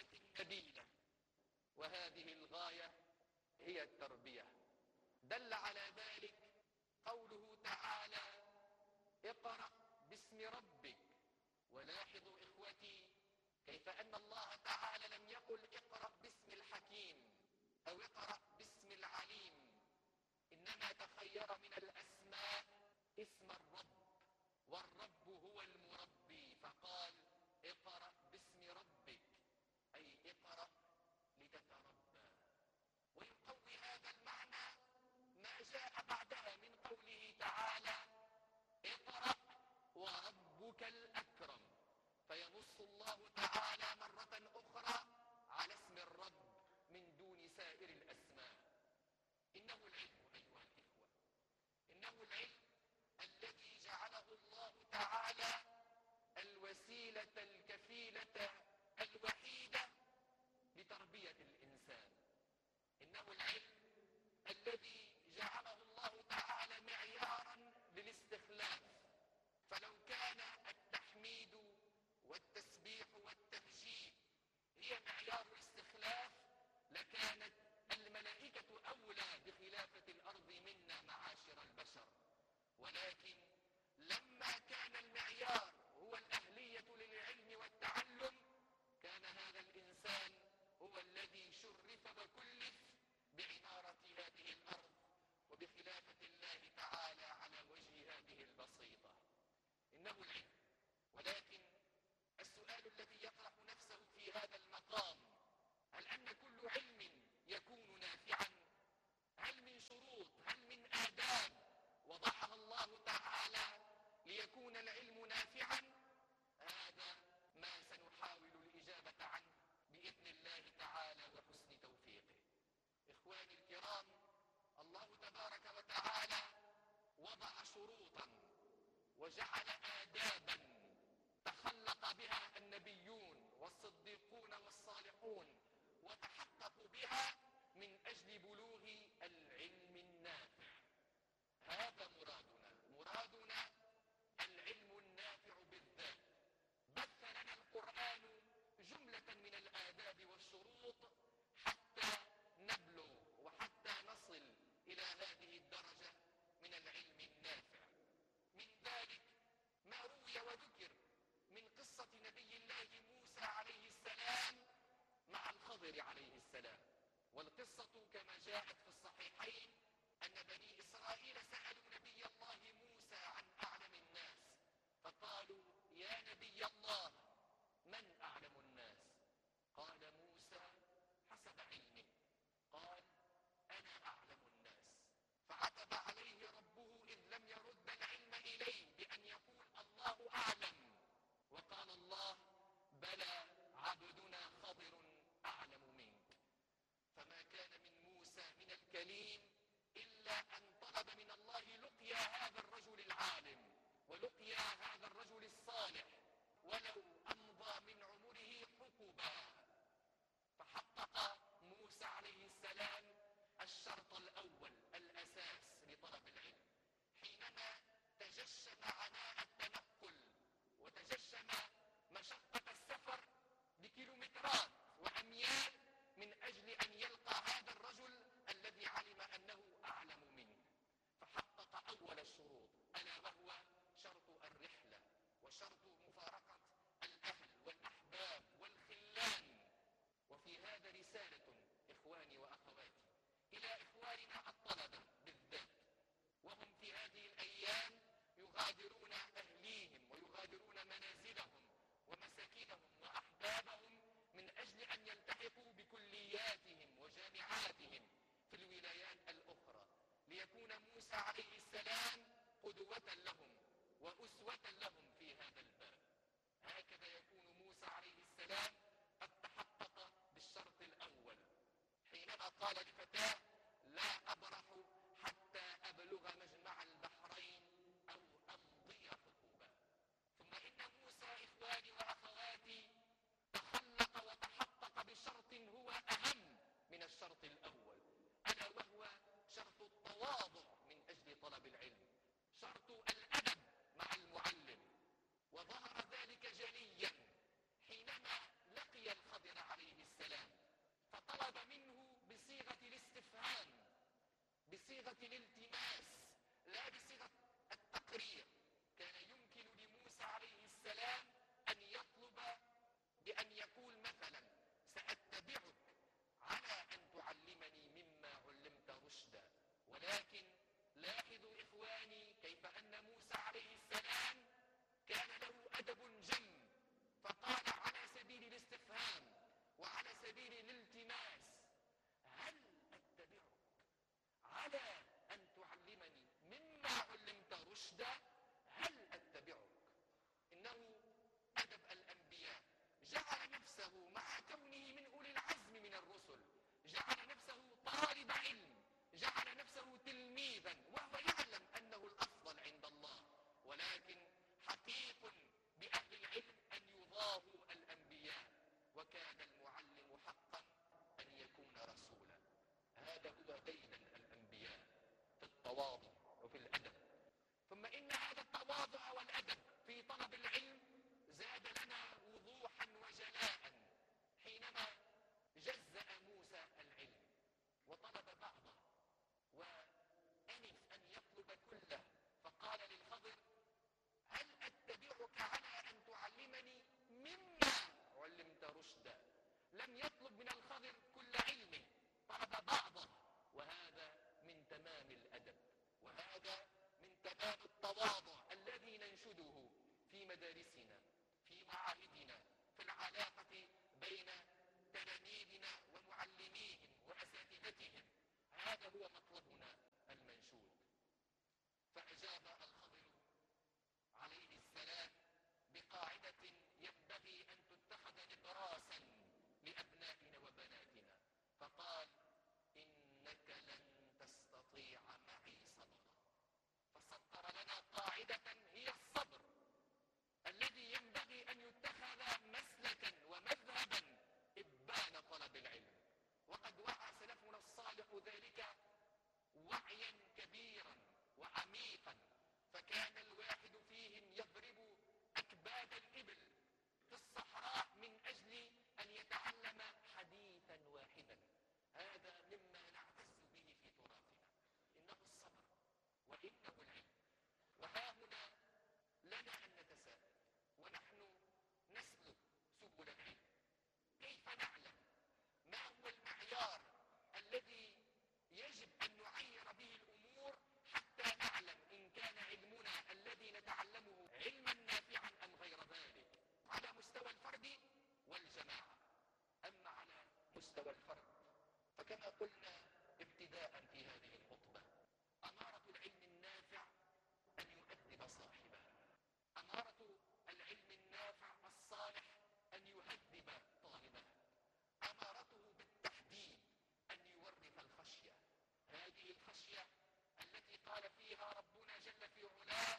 غاية نبيلة، وهذه الغاية هي التربية. دل على ذلك قوله تعالى: اقرأ باسم ربك. ولاحظوا إخوتي كيف أن الله تعالى لم يقل اقرأ باسم الحكيم أو اقرأ باسم العليم، إنما تخير من الأسماء اسم الرب، والرب هو المربي، فقال اقرأ باسم ربك، أي اقرأ لتتربى. ويقوي هذا المعنى ما جاء بعدها من قوله تعالى: اقرأ وربك الأكرم، فينص الله تعالى مرة أخرى على اسم الرب من دون سائر الأسماء. إنه العلم أيها الإخوة، إنه العلم الذي جعله الله تعالى الوسيلة الكفيلة الوحيدة لتربية الإنسان. إنه العلم الذي جعله الله تعالى معيارا للاستخلاف، فلو كان التحميد والتسبيح والتمجيد هي معيار الاستخلاف لكانت الملائكة أولى بخلافة الأرض منا معاشر البشر. ولكن لما كان المعيار هو الأهلية للعلم والتعلم، كان هذا الإنسان هو الذي شرف وكلف بعمارة هذه الأرض وبخلافة الله تعالى على وجه هذه البسيطة. إنه العلم. ولكن السؤال الذي يطرح نفسه في هذا المقام: هل أن كل علم يكون نافعا؟ هل من شروط، هل من آداب وضعها الله تعالى ليكون العلم نافعا؟ هذا ما سنحاول الإجابة عنه بإذن الله تعالى وحسن توفيقه. إخواني الكرام، الله تبارك وتعالى وضع شروطا وجعل آدابا تخلق بها النبيون والصديقون والصالحون وتحققوا بها من أجل بلوغ العلم النافع. هذا مرادنا العلم النافع بالذات. بث لنا القرآن جملة من الآداب والشروط حتى نبلغ وحتى نصل إلى هذه الدرجة من العلم النافع. من ذلك ما روي وذكر من قصة نبي الله موسى عليه السلام مع الخضر عليه السلام. والقصة كما جاءت في الصحيحين أن بني إسرائيل سألوا نبي الله موسى عن أعلم الناس، فقالوا: يا نبي الله، من أعلم الناس؟ قال موسى: حسب علمه. قال: أنا أعلم الناس. فعتب عليه ربه إذ لم يرد العلم إليه بأن يقول الله أعلم، وقال الله: بلى عبدنا خضر أعلم منك. فما كان من موسى من الكليم إلا أن طلب من الله لقيا هذا الرجل العالم ولقيا هذا الرجل الصالح، ولو أمضى من عمره حقبا. فحقق موسى عليه السلام الشرط الأول الأساس لطلب العلم حينما تجشم عناء التنقل وتجشم مشقة السفر بكيلومترات وأميال من أجل أن يلقى هذا الرجل الذي علم أنه أعلم منه. فحقق أول الشروط ألا وهو شرط الرحلة وشرط مفارقة الأهل والأحباب والخلان. وفي هذا رسالة إخواني وأخواتي إلى إخواننا الطلبة بالذات، وهم في هذه الأيام يغادرون أهليهم ويغادرون منازلهم ومساكنهم وأحبابهم من أجل أن يلتحقوا بكلياتهم وجامعاتهم في الولايات الأخرى، ليكون موسى عليه السلام قدوة لهم وأسوة لهم في هذا الباب. هكذا يكون موسى عليه السلام قد تحقق بالشرط الأول حينما قال لفتاه: لا أبرح حتى أبلغ مجمع البحرين أو أمضي حقوبا. ثم إن موسى إخواني وأخواتي تخلق وتحقق بشرط هو أهم من الشرط الأول، ألا وهو شرط التواضع من أجل طلب العلم، شرط الأدب مع المعلم. وظهر ذلك جليا حينما لقي الخضر عليه رشدا. ولكن لاحظوا إخواني كيف أن موسى عليه السلام كان له أدب جم، فقال على سبيل الاستفهام وعلى سبيل الالتماس: هل أتبعك على أن تعلمني مما علمت رشدا؟ هل أتبعك؟ إنه أدب الأنبياء. جعل نفسه مع كونه من أولي العزم من الرسل، جعل نفسه طالب علم، جعل نفسه تلميذا، وهو يعلم أنه الأفضل عند الله. ولكن حقيق بأهل العلم أن يضاهوا الأنبياء، وكان المعلم حقا أن يكون رسولا. هذا هو بين الأنبياء في التواضع وفي الأدب. ثم إن هذا التواضع والأدب في طلب العلم زاد لنا وضوحا وجلاء حينما جزأ موسى العلم وطلب بعضه وأنف أن يطلب كله، فقال للخضر: هل أتبعك على أن تعلمني مما علمت رشدا؟ لم يطلب من الخضر كل علمه، طلب بعضه، وهذا من تمام الأدب، وهذا من تمام التواضع الذي ننشده في مدارسنا، في معاهدنا، في العلاقة بين تلاميذنا ومعلميهم وأساتذتهم. هذا هو مطلبنا المنشود. فأجاب الخضر عليه السلام بقاعدة ينبغي أن تتخذ نبراسا لأبنائنا وبناتنا، فقال: إنك لن تستطيع معي صبرا. فسطر لنا قاعدة هي الصبر، الذي ينبغي أن يتخذ مسلكا ومذهبا إبان طلب العلم. وقد وعى سلفنا الصالح ذلك وعيا كبيرا وعميقا، فكان الواحد فيهم يضرب أكباد الإبل في الصحراء من أجل أن يتعلم حديثا واحدا. هذا مما نعتز به في تراثنا، إنه الصبر وإنه العلم. وها هنا لنا أن نتساءل ونحن نسلك سبل العلم: كيف نعلم ما هو المعيار الذي يجب أن نعير به الأمور حتى نعلم إن كان علمنا الذي نتعلمه علما نافعا أم غير ذلك، على مستوى الفرد والجماعة؟ أما على مستوى الفرد فكما قلنا ابتداء في هذه الخطبة، أمارة العلم النافع أن يؤدب صاحبه، أمارة العلم النافع الصالح أن يهذب طالبه، أمارته بالتحديد أن يورث الخشية. هذه الخشية التي قال فيها ربنا جل في علاه: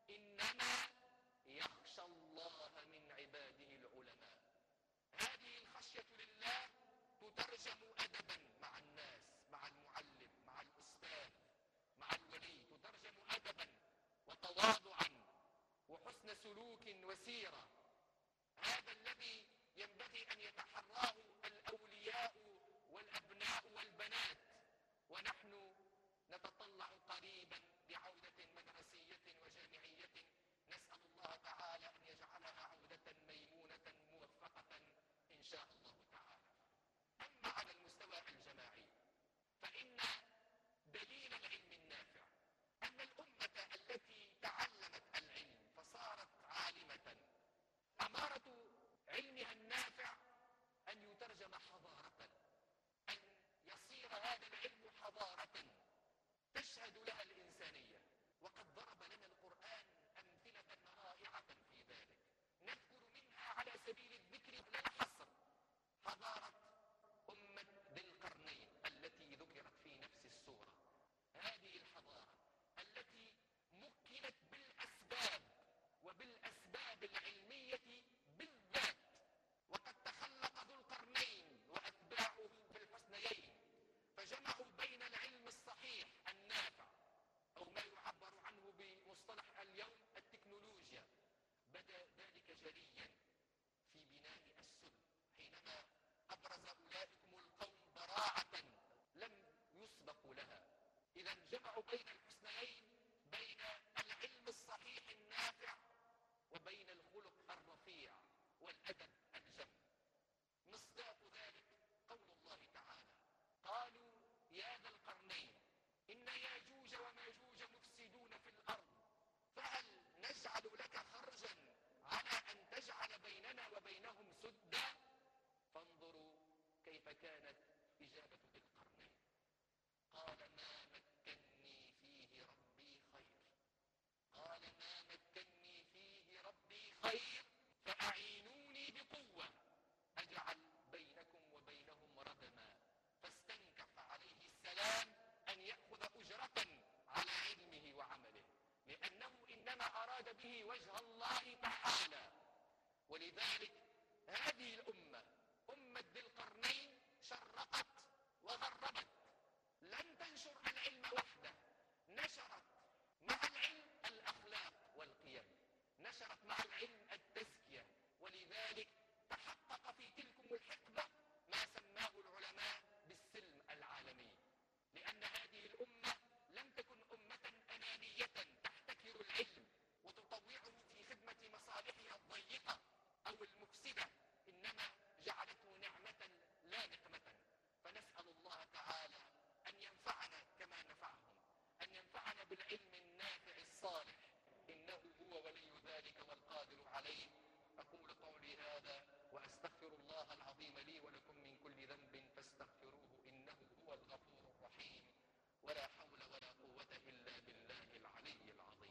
إنما يخشى الله من عباده العلماء. هذه الخشية لله تترجم أدبا مع الناس، مع المعلم، مع الأستاذ، مع الولي، تترجم أدبا وتواضعا وحسن سلوك وسيرة. هذا الذي ينبغي أن يتحراه الأولياء والأبناء والبنات. ونحن نتطلع قريبا بعودة مدرسية وجامعية، نسأل الله تعالى أن يجعلها عودة ميمونة موفقة إن شاء الله تعالى. أما على المستوى الجماعي فإن دليل العلم النافع أن الأمة التي تعلمت العلم فصارت عالمة، أمارة علمها النافع أن يترجم حضارة، أن يصير هذا العلم حضارة تشهد لها الإنسانية. وقد ضرب لنا القرآن أمثلة رائعة في ذلك، نذكر منها على سبيل الذكر لا الحصر حضارة أمة ذي القرنين التي ذكرت في نفس السورة. هذه الحضارة التي مكنت بالأسباب وبالأسباب العلمية بالذات، وقد تخلق ذو القرنين وأتباعه في الحسنيين، فجمعوا بين العلم الصحيح النافع، أو ما يعبر عنه بمصطلح اليوم التكنولوجيا. بدا ذلك جليا في بناء السلم حينما أبرز أولئكم القوم براعة لم يسبقوا لها. إذا جمعوا بين الحسنيين، بين العلم الصحيح النافع وبين الخلق الرفيع والأدب الجم. مصداق ذلك قول الله تعالى: قالوا يا ذا القرنين بيننا وبينهم سدا. فانظروا كيف كانت إجابة ذي القرنين. قال ما مكني فيه ربي خير. قال ما مكني فيه ربي خير فأعينوني بقوة أجعل بينكم وبينهم ردما. فاستنكف عليه السلام أن يأخذ أجرة على علمه وعمله، لأنه إنما أراد به وجه الله تعالى. ولذلك هذه الأمة، أمة ذي القرنين، شرقت وغربت، لم تنشر العلم وحده، نشرت مع العلم الأخلاق والقيم، نشرت مع العلم التزكية. ولذلك تحقق في تلكم الحقبة ما سماه العلماء بالسلم العالمي، لأن هذه الأمة لم تكن أمة أنانية تحتكر العلم وتطوعه في خدمة مصالحها الضيقة أو المفسدة، إنما جعلته نعمة لا نقمة. فنسأل الله تعالى أن ينفعنا كما نفعهم، أن ينفعنا بالعلم النافع الصالح، إنه هو ولي ذلك والقادر عليه. أقول قولي هذا وأستغفر الله العظيم لي ولكم من كل ذنب فاستغفروه إنه هو الغفور الرحيم. ولا حول ولا قوة إلا بالله العلي العظيم.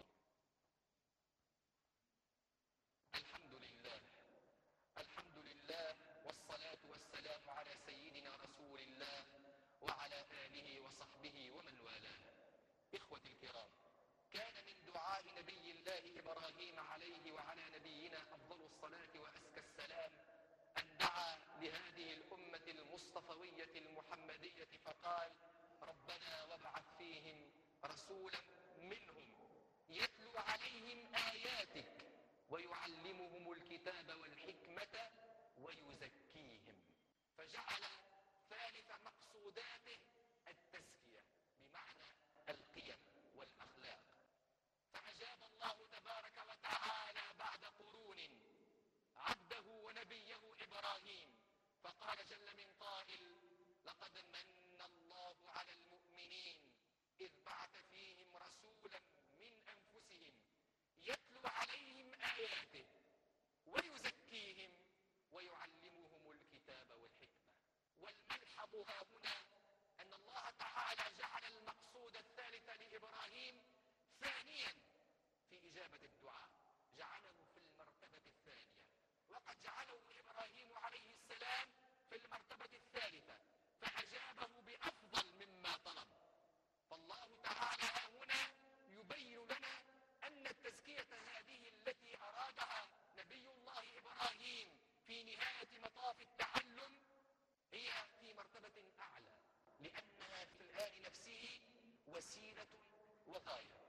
الحمد لله، الحمد لله، والصلاة والسلام على سيدنا رسول الله وعلى آله وصحبه ومن والاه. إخوتي الكرام، كان من دعاء نبي الله إبراهيم عليه وعلى نبينا أفضل الصلاة وأزكى السلام أن دعا لهذه الأمة المصطفوية المحمدية فقال: ربنا وابعث فيهم رسولا منهم يتلو عليهم آياتك ويعلمهم الكتاب والحكمة ويزكيهم. فجعل ثالث مقصوداته التزكية بمعنى القيم والأخلاق. فأجاب الله تبارك وتعالى بعد قرون عبده ونبيه إبراهيم، فقال جل من قائل: لقد من الله على المؤمنين إذ بعث فيهم رسولا من أنفسهم يتلو عليهم آياته ويزكيهم ويعلمهم الكتاب والحكمة. والملحظ ها هنا أن الله تعالى جعل المقصود الثالث لإبراهيم ثانيا في إجابة الدعاء، جعله في المرتبة الثانية، وقد جعله إبراهيم عليه السلام في المرتبة الثالثة فأجابه بأفضل مما طلب. فالله تعالى هنا يبين لنا أن التزكية هذه التي أرادها نبي الله إبراهيم في نهاية مطاف التعلم هي في مرتبة أعلى، لأنها في الآن نفسه وسيلة وغاية.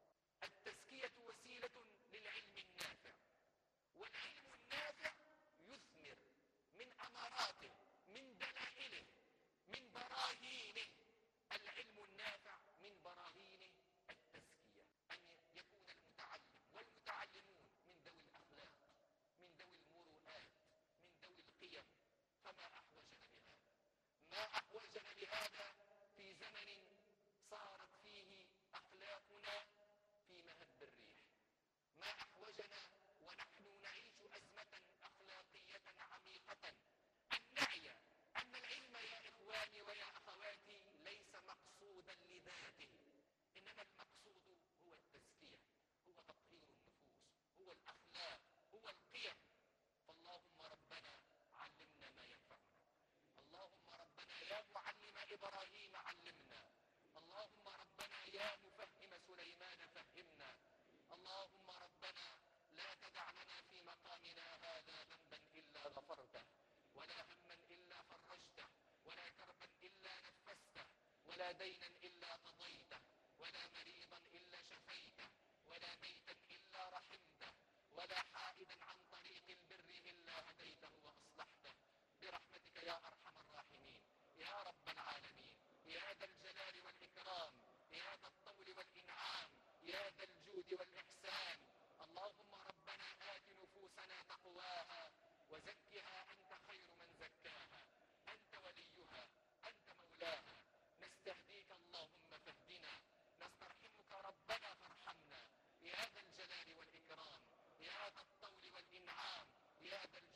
التزكية وسيلة للعلم النافع، والعلم النافع يثمر من أماراته، من دلائله، من براهينه. العلم النافع من براهينه التزكية، أن يكون المتعلم والمتعلمون من ذوي الأخلاق، من ذوي المروءات، من ذوي القيم. فما أحوجنا لهذا، ما أحوجنا لهذا في زمن صارت فيه أخلاقنا في مهب الريح. ما أحوجنا ونحن نعيش أزمة أخلاقية عميقة أن نعي أن العلم يا إخواني ويا أخواتي ليس مقصودا لذاته، إنما المقصود هو التزكية، هو تطهير النفوس، هو الأخلاق، هو القيم. فاللهم ربنا علمنا ما ينفعنا، اللهم ربنا يا معلم إبراهيم علمنا، اللهم ربنا يا مفهم سليمان فهمنا، اللهم ربنا لا تدع لنا في مقامنا هذا ذنبا إلا غفرته، ولا هما إلا فرجته، ولا كربا إلا نفسته، ولا دينا إلا قضيته، ولا مريضا إلا شفيته، ولا ميتا إلا رحمته، ولا حائدا عن طريق البر إلا هديته وأصلحته، برحمتك يا أرحم الراحمين يا رب العالمين، يا ذا الجلال والإكرام، يا ذا الطول والإنعام، يا ذا الجود والإحسان. اللهم ربنا آت نفوسنا تقواها وزكها أنت خير من زكاها، أنت وليها، أنت مولاها. نستهديك اللهم فاهدنا، نسترحمك ربنا فارحمنا، يا ذا الجلال والإكرام، يا ذا الطول والإنعام، يا ذا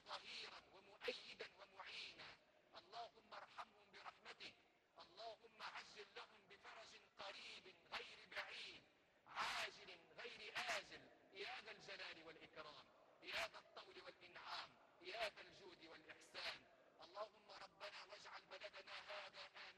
وظهيرا ومؤيدا ومعينا. اللهم ارحمهم برحمتك. اللهم عجل لهم بفرج قريب غير بعيد، عاجل غير آجل، يا ذا الجلال والإكرام، يا ذا الطول والإنعام، يا ذا الجود والإحسان. اللهم ربنا واجعل بلدنا هذا